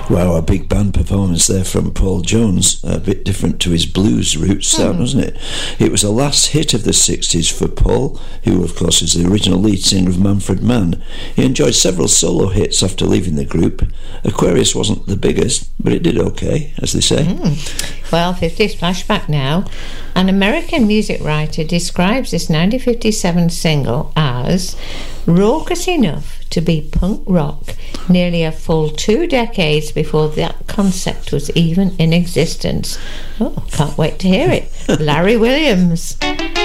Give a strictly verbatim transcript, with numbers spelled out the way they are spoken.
Wow, a big band performance there from Paul Jones, a bit different to his blues roots, that, mm. wasn't it? It was the last hit of the sixties for Paul, who of course is the original lead singer of Manfred Mann. He enjoyed several solo hits after leaving the group. Aquarius wasn't the biggest, but it did okay, as they say. Mm. Well, fifties flashback now. An American music writer describes this nineteen fifty-seven single as raucous enough to be punk rock nearly a full two decades before that concept was even in existence. Oh, can't wait to hear it. Larry Williams.